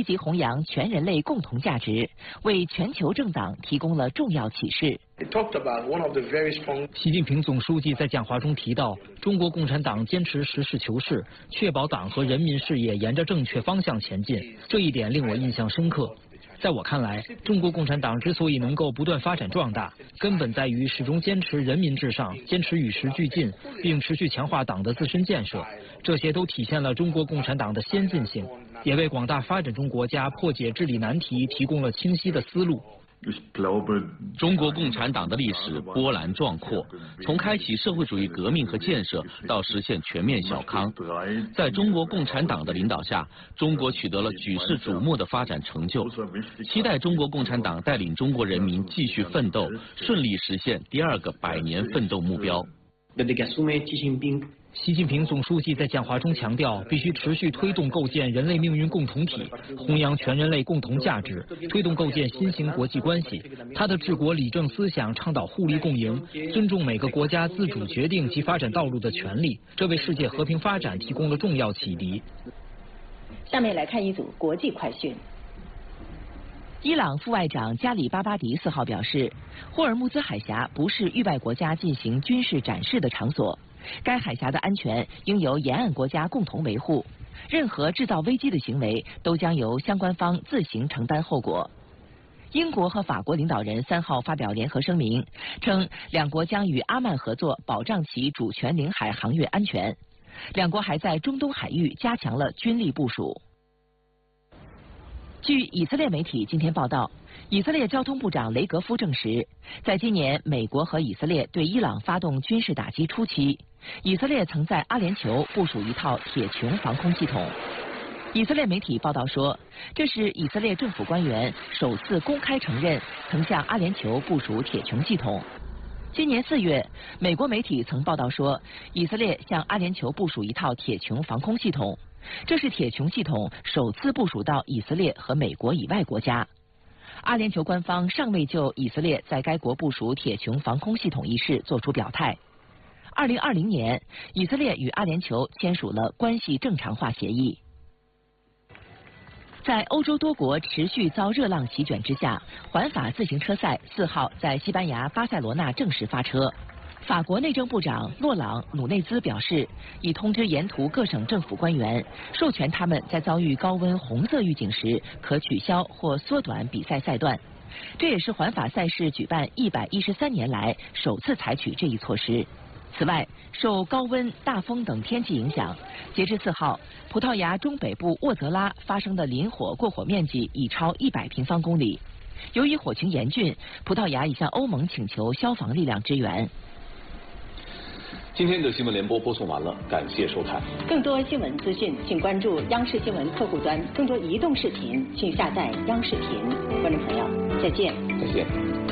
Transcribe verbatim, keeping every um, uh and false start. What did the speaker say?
积极弘扬全人类共同价值，为全球政党提供了重要启示。 习近平总书记在讲话中提到，中国共产党坚持实事求是，确保党和人民事业沿着正确方向前进，这一点令我印象深刻。在我看来，中国共产党之所以能够不断发展壮大，根本在于始终坚持人民至上，坚持与时俱进，并持续强化党的自身建设。这些都体现了中国共产党的先进性，也为广大发展中国家破解治理难题提供了清晰的思路。 中国共产党的历史波澜壮阔，从开启社会主义革命和建设到实现全面小康，在中国共产党的领导下，中国取得了举世瞩目的发展成就。期待中国共产党带领中国人民继续奋斗，顺利实现第二个百年奋斗目标。 习近平总书记在讲话中强调，必须持续推动构建人类命运共同体，弘扬全人类共同价值，推动构建新型国际关系。他的治国理政思想倡导互利共赢，尊重每个国家自主决定其发展道路的权利，这为世界和平发展提供了重要启迪。 下面来看一组国际快讯。 伊朗副外长加里巴巴迪四号表示，霍尔木兹海峡不是域外国家进行军事展示的场所。该海峡的安全应由沿岸国家共同维护，任何制造危机的行为都将由相关方自行承担后果。英国和法国领导人三号发表联合声明，称两国将与阿曼合作保障其主权领海航运安全。两国还在中东海域加强了军力部署。据以色列媒体今天报道，以色列交通部长雷格夫证实，在今年美国和以色列对伊朗发动军事打击初期，以色列曾在阿联酋部署一套铁穹防空系统。以色列媒体报道说，这是以色列政府官员首次公开承认曾向阿联酋部署铁穹系统。今年四月，美国媒体曾报道说，以色列向阿联酋部署一套铁穹防空系统，这是铁穹系统首次部署到以色列和美国以外国家。阿联酋官方尚未就以色列在该国部署铁穹防空系统一事作出表态。二零二零年，以色列与阿联酋签署了关系正常化协议。在欧洲多国持续遭热浪席卷之下，环法自行车赛四号在西班牙巴塞罗那正式发车。法国内政部长洛朗·努内兹表示，已通知沿途各省政府官员，授权他们在遭遇高温红色预警时可取消或缩短比赛赛段。这也是环法赛事举办一百一十三年来首次采取这一措施。此外，受高温、大风等天气影响，截至四号，葡萄牙中北部沃泽拉发生的林火过火面积已超一百平方公里。由于火情严峻，葡萄牙已向欧盟请求消防力量支援。 今天的新闻联播播送完了，感谢收看。 更多新闻资讯，请关注央视新闻客户端；更多移动视频，请下载央视频。观众朋友，再见。 再见。